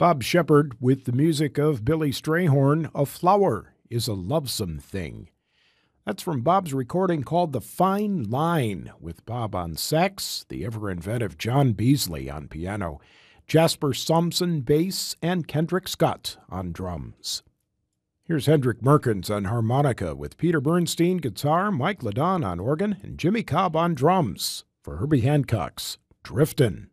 Bob Shepard with the music of Billy Strayhorn, A Flower is a Lovesome Thing. That's from Bob's recording called The Fine Line, with Bob on sax, the ever-inventive John Beasley on piano, Jasper Thompson bass, and Kendrick Scott on drums. Here's Hendrik Merkens on harmonica with Peter Bernstein guitar, Mike Ladon on organ, and Jimmy Cobb on drums for Herbie Hancock's Driftin'.